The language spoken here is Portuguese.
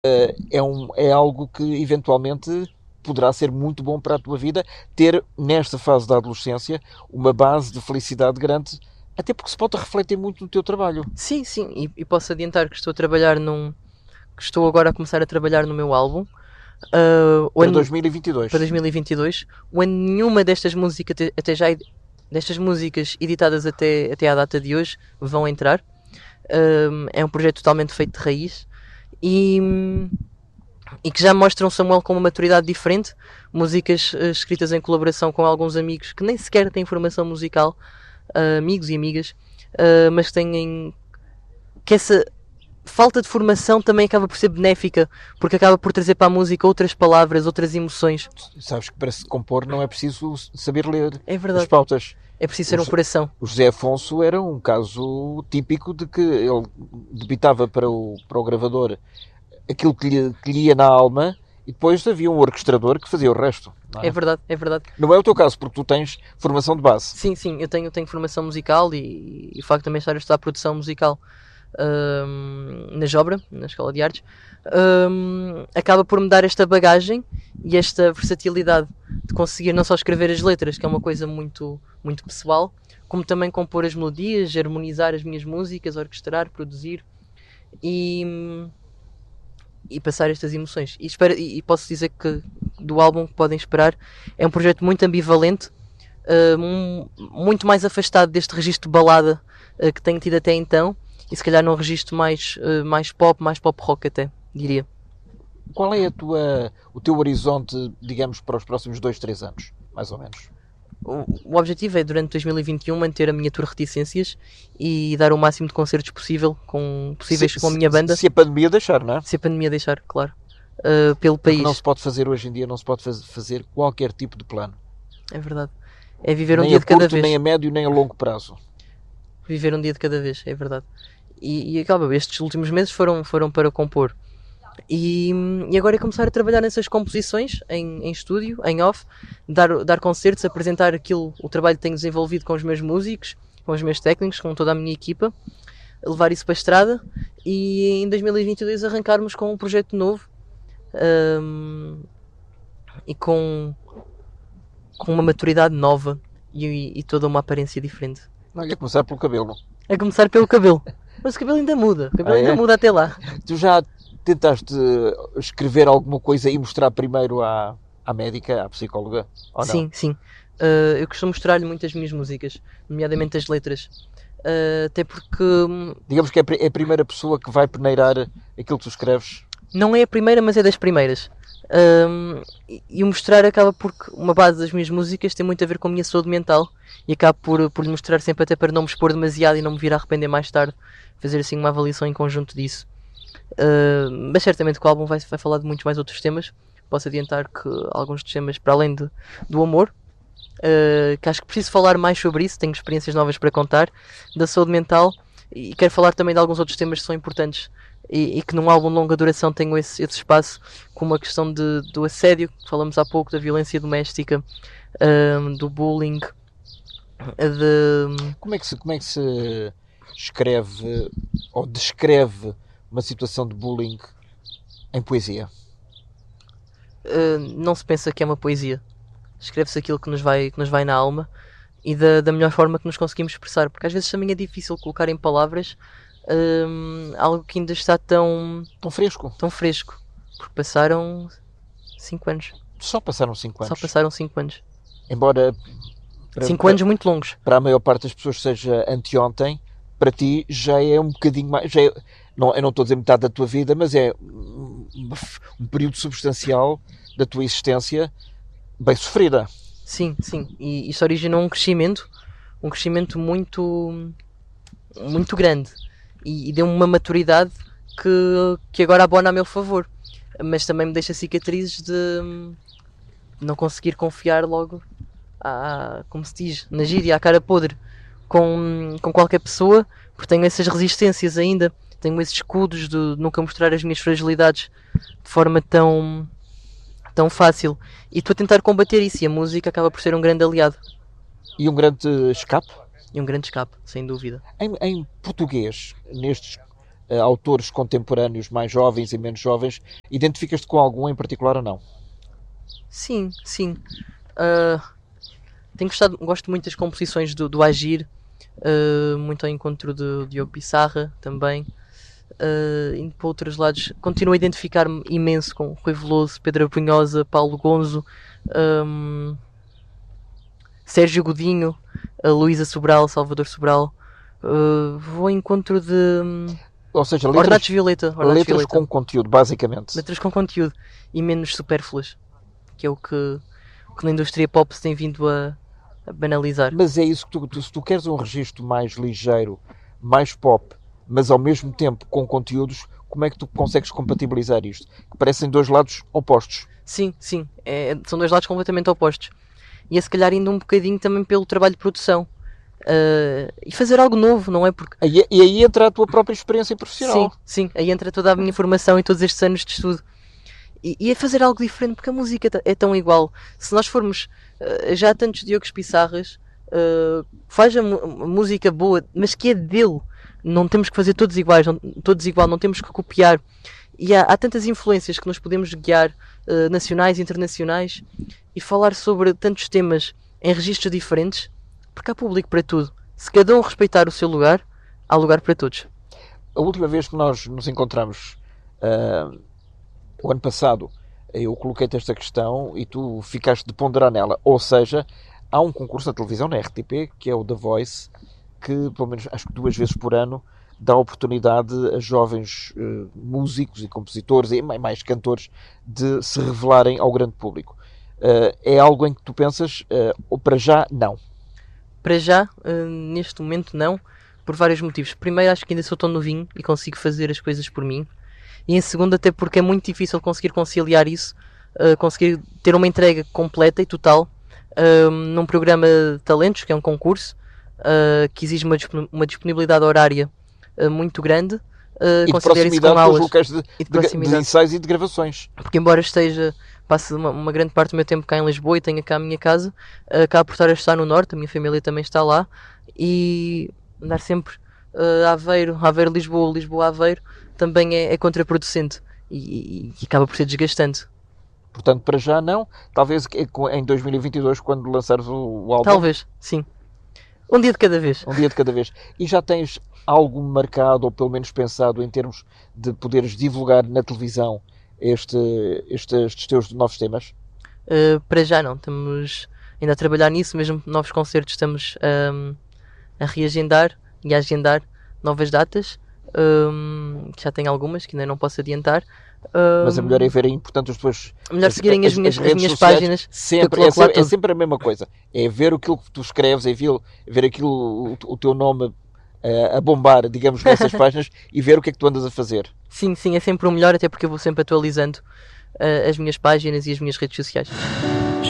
é algo que eventualmente poderá ser muito bom para a tua vida, ter nesta fase da adolescência uma base de felicidade grande, até porque se pode refletir muito no teu trabalho. Sim, sim, e posso adiantar que estou a trabalhar que estou agora a começar a trabalhar no meu álbum. Para 2022. Para 2022, onde nenhuma destas músicas, até já destas músicas editadas até à data de hoje, vão entrar. É um projeto totalmente feito de raiz e que já mostram Samuel com uma maturidade diferente. Músicas escritas em colaboração com alguns amigos que nem sequer têm formação musical, amigos e amigas, mas que têm que essa falta de formação também acaba por ser benéfica, porque acaba por trazer para a música outras palavras, outras emoções. Sabes que para se compor não é preciso saber ler É verdade. as pautas. É preciso ser um coração. O José Afonso era um caso típico de que ele debitava para o gravador aquilo que lhe ia na alma e depois havia um orquestrador que fazia o resto. Não é? É verdade, é verdade. Não é o teu caso, porque tu tens formação de base. Sim, sim, eu tenho formação musical e o facto de também estar a estudar produção musical na Jobra, na Escola de Artes, acaba por me dar esta bagagem e esta versatilidade de conseguir não só escrever as letras, que é uma coisa muito, muito pessoal, como também compor as melodias, harmonizar as minhas músicas, orquestrar, produzir e passar estas emoções. E posso dizer que do álbum que podem esperar é um projeto muito ambivalente, muito mais afastado deste registro de balada que tenho tido até então, e se calhar num registro mais pop rock até, diria. Qual é o teu horizonte, digamos, para os próximos 2-3 anos, mais ou menos? O objetivo é, durante 2021, manter a minha tour Reticências e dar o máximo de concertos possíveis com a minha banda. Se a pandemia deixar, não é? Se a pandemia deixar, claro. Pelo país. Porque não se pode fazer hoje em dia, não se pode fazer qualquer tipo de plano. É verdade. É viver um nem dia de cada curto, vez. Nem a médio, nem a longo prazo. Viver um dia de cada vez, é verdade. E acaba, estes últimos meses foram para compor. E agora é começar a trabalhar nessas composições em estúdio, em off, dar concertos, apresentar o trabalho que tenho desenvolvido com os meus músicos, com os meus técnicos, com toda a minha equipa, levar isso para a estrada e em 2022 arrancarmos com um projeto novo e com uma maturidade nova e toda uma aparência diferente. Olha, a começar pelo cabelo. A começar pelo cabelo. Mas o cabelo ainda muda. O cabelo ainda muda até lá. Tu já tentaste escrever alguma coisa e mostrar primeiro à médica, à psicóloga? Ou não? Sim, sim. Eu costumo mostrar-lhe muitas minhas músicas, nomeadamente as letras. Até porque... Digamos que é a primeira pessoa que vai peneirar aquilo que tu escreves? Não é a primeira, mas é das primeiras. E o mostrar acaba porque uma base das minhas músicas tem muito a ver com a minha saúde mental e acabo por lhe mostrar sempre, até para não me expor demasiado e não me vir a arrepender mais tarde, fazer assim uma avaliação em conjunto disso. Mas certamente que o álbum vai falar de muitos mais outros temas. Posso adiantar que alguns dos temas, para além do amor, que acho que preciso falar mais sobre isso, tenho experiências novas para contar, da saúde mental, e quero falar também de alguns outros temas que são importantes e que num álbum de longa duração tenho esse espaço, como a questão do assédio, que falamos há pouco, da violência doméstica, do bullying, Como é que se escreve ou descreve uma situação de bullying em poesia? Não se pensa que é uma poesia. Escreve-se aquilo que nos vai na alma e da melhor forma que nos conseguimos expressar, porque às vezes também é difícil colocar em palavras algo que ainda está tão fresco, porque passaram 5 anos. Só passaram 5 anos. Só passaram 5 anos. Embora 5 anos muito longos. Para a maior parte das pessoas seja anteontem, para ti já é um bocadinho mais. Eu não estou a dizer metade da tua vida, mas é um período substancial da tua existência bem sofrida. Sim, sim. E isso originou um crescimento muito, muito grande. E deu-me uma maturidade que agora abona a meu favor. Mas também me deixa cicatrizes de não conseguir confiar logo, como se diz, na gíria, à cara podre, com qualquer pessoa, porque tenho essas resistências ainda, tenho esses escudos de nunca mostrar as minhas fragilidades de forma tão fácil. E estou a tentar combater isso, e a música acaba por ser um grande aliado. E um grande escape? E um grande escape, sem dúvida. Em português, nestes autores contemporâneos mais jovens e menos jovens, identificas-te com algum em particular ou não? Sim, sim. Gosto muito das composições do Agir, muito ao encontro do Diogo Pissarra também. Indo para outros lados, continuo a identificar-me imenso com Rui Veloso, Pedro Brunhosa, Paulo Gonzo, Sérgio Godinho, Luísa Sobral, Salvador Sobral. Vou ao encontro de Ou seja, Ornatos Violeta. Letras com conteúdo, basicamente. Letras com conteúdo e menos supérfluas, que é o que na indústria pop se tem vindo a banalizar. Mas é isso que se tu queres um registro mais ligeiro, mais pop, mas ao mesmo tempo com conteúdos, como é que tu consegues compatibilizar isto? Que parecem dois lados opostos. Sim, são dois lados completamente opostos. E é se calhar indo um bocadinho também pelo trabalho de produção. E fazer algo novo, não é? Porque... E aí entra a tua própria experiência profissional. Sim, aí entra toda a minha formação e todos estes anos de estudo. E é fazer algo diferente, porque a música é tão igual. Se nós formos, já há tantos Diogos Pissarras, faz a música boa, mas que é dele. Não temos que fazer todos iguais, não temos que copiar. E há tantas influências que nós podemos guiar, nacionais e internacionais, e falar sobre tantos temas em registros diferentes, porque há público para tudo. Se cada um respeitar o seu lugar, há lugar para todos. A última vez que nós nos encontramos, o ano passado, eu coloquei-te esta questão e tu ficaste de ponderar nela. Ou seja, há um concurso na televisão, na RTP, que é o The Voice, que pelo menos acho que 2 vezes por ano dá oportunidade a jovens músicos e compositores e mais cantores de se revelarem ao grande público. É algo em que tu pensas, ou para já, não? Para já, neste momento não, por vários motivos. Primeiro, acho que ainda sou tão novinho e consigo fazer as coisas por mim. E em segundo, até porque é muito difícil conseguir conciliar isso, conseguir ter uma entrega completa e total num programa de talentos, que é um concurso, que exige uma disponibilidade horária muito grande, e de proximidade com os locais de ensaios e de gravações. Porque embora passe uma grande parte do meu tempo cá em Lisboa e tenha cá a minha casa, cá por estar no Norte, a minha família também está lá, e andar sempre Aveiro, Lisboa, Lisboa, Aveiro, também é contraproducente e acaba por ser desgastante. Portanto, para já não. Talvez em 2022, quando lançares o álbum. Talvez, sim. Um dia de cada vez. Um dia de cada vez. E já tens algo marcado, ou pelo menos pensado, em termos de poderes divulgar na televisão estes teus novos temas? Para já não. Estamos ainda a trabalhar nisso, mesmo novos concertos estamos a reagendar e a agendar novas datas. Já tenho algumas que ainda não posso adiantar. Mas a melhor é ver aí, portanto, as tuas... Melhor seguirem as minhas páginas. Sempre, é sempre a mesma coisa. É ver aquilo que tu escreves, é ver aquilo, o teu nome a bombar, digamos, nessas páginas, e ver o que é que tu andas a fazer. Sim, é sempre o melhor, até porque eu vou sempre atualizando as minhas páginas e as minhas redes sociais.